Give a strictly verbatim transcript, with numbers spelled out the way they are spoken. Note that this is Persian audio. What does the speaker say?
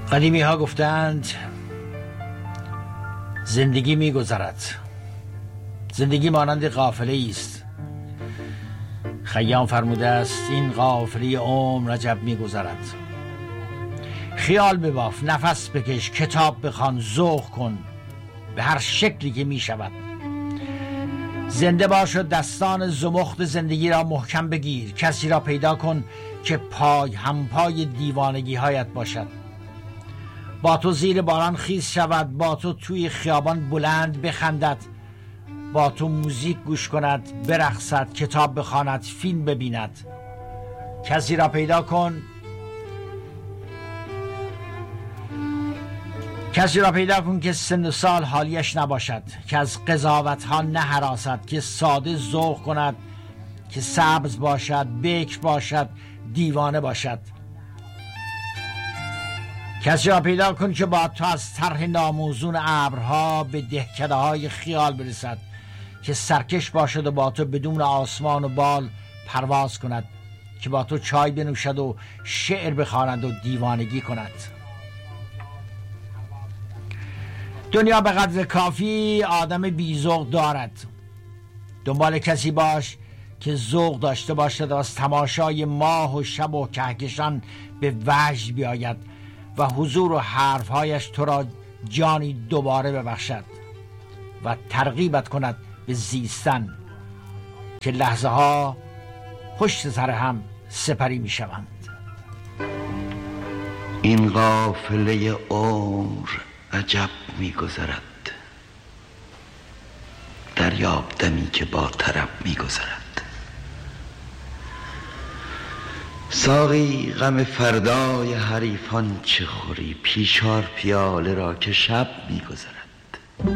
قدیمی ها گفتند زندگی می گذرد، زندگی مانند قافله است. خیام فرموده است این قافله عمر عجب می گذرد. خیال بباف، نفس بکش، کتاب بخوان، ذوق کن به هر شکلی که می شود. زنده باش و دستان زمخت زندگی را محکم بگیر. کسی را پیدا کن که پای همپای دیوانگی هایت باشد، با تو زیر باران خیس شود، با تو توی خیابان بلند بخندد، با تو موزیک گوش کند، برقصد، کتاب بخواند، فیلم ببیند. کسی را پیدا کن کسی را پیدا کن که سن و سال حالیش نباشد، که از قضاوت ها نهراسد، که ساده ذوق کند، که سبز باشد، بکر باشد، دیوانه باشد. کسی را پیدا کن که با تو از طرح ناموزون ابرها به دهکده های خیال برسد، که سرکش باشد و با تو بدون آسمان و بال پرواز کند، که با تو چای بنوشد و شعر بخواند و دیوانگی کند. دنیا به قدر کافی آدم بی‌ذوق دارد. دنبال کسی باش که ذوق داشته باشد و از تماشای ماه و شب و کهکشان به وجد بیاید و حضور و حرفهایش تو را جانی دوباره ببخشد و ترغیبت کند به زیستن، که لحظه ها پشت سر هم سپری می شوند. این قافله عمر عجب می گذرد، دریاب دمی که با طرب می گذرد. ساقی غم فردای حریفان چه خوری، پیشار پیاله را که شب می گذرد.